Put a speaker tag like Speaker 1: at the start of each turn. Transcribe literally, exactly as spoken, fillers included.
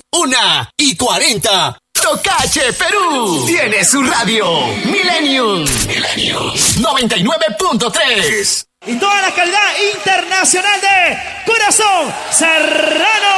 Speaker 1: Una y cuarenta. Tocache Perú tiene su radio. Millennium. Millennium. noventa y nueve punto tres.
Speaker 2: Y toda la calidad internacional de Corazón Serrano.